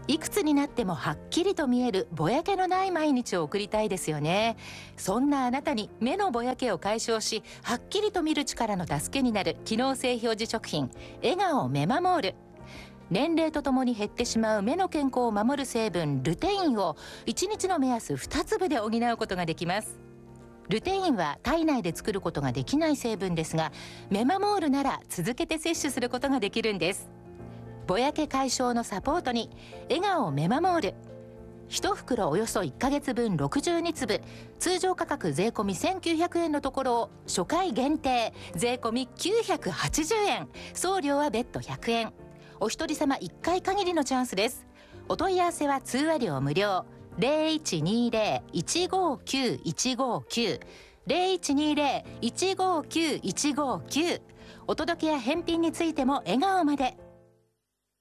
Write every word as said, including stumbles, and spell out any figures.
いくつになってもはっきりと見えるぼやけのない毎日を送りたいですよね。そんなあなたに目のぼやけを解消し、はっきりと見る力の助けになる機能性表示食品、笑顔メマモール。年齢とともに減ってしまう目の健康を守る成分ルテインをいちにちの目安に粒で補うことができます。ルテインは体内で作ることができない成分ですが、メマモールなら続けて摂取することができるんです。ぼやけ解消のサポートに笑顔メマモール。いち袋およそいっかげつぶんろくじゅうにつぶ、通常価格税込みせんきゅうひゃくえんのところを初回限定税込みきゅうひゃくはちじゅうえん、送料は別途ひゃくえん。お一人様いっかい限りのチャンスです。お問い合わせは通話料無料。ゼロいちにゼロ いちごきゅう いちごきゅう ゼロいちにゼロ いちごきゅう いちごきゅう。お届けや返品についても笑顔まで。